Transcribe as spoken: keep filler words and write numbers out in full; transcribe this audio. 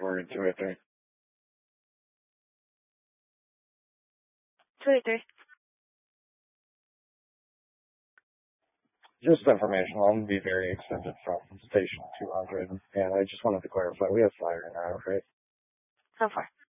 we're in two eighty-three. two eighty-three. Just informational. I'm going to be very extended from station two hundred, and I just wanted to clarify, we have fire now, right? So far.